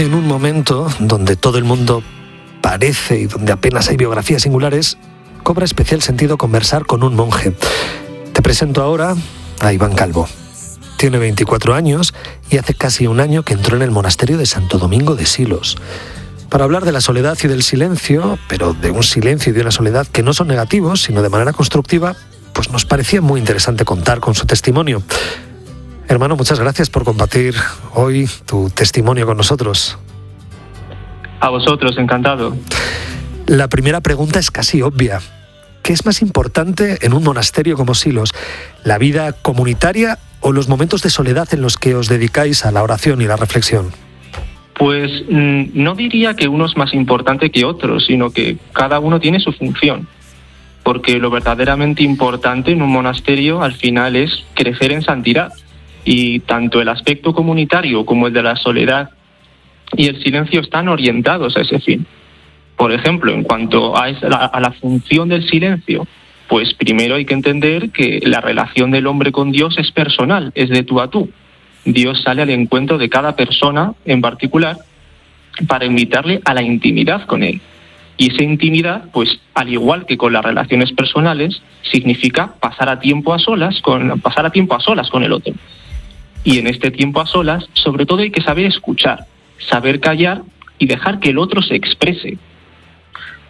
En un momento donde todo el mundo parece y donde apenas hay biografías singulares, cobra especial sentido conversar con un monje. Te presento ahora a Iván Calvo. Tiene 24 años y hace casi un año que entró en el monasterio de Santo Domingo de Silos. Para hablar de la soledad y del silencio, pero de un silencio y de una soledad que no son negativos, sino de manera constructiva, pues nos parecía muy interesante contar con su testimonio. Hermano, muchas gracias por compartir hoy tu testimonio con nosotros. A vosotros, encantado. La primera pregunta es casi obvia. ¿Qué es más importante en un monasterio como Silos? ¿La vida comunitaria o los momentos de soledad en los que os dedicáis a la oración y la reflexión? Pues no diría que uno es más importante que otro, sino que cada uno tiene su función. Porque lo verdaderamente importante en un monasterio al final es crecer en santidad. Y tanto el aspecto comunitario como el de la soledad y el silencio están orientados a ese fin. Por ejemplo, en cuanto a la función del silencio, pues primero hay que entender que la relación del hombre con Dios es personal, es de tú a tú. Dios sale al encuentro de cada persona en particular para invitarle a la intimidad con él. Y esa intimidad, pues al igual que con las relaciones personales, significa pasar tiempo a solas con el otro. Y en este tiempo a solas, sobre todo hay que saber escuchar, saber callar y dejar que el otro se exprese.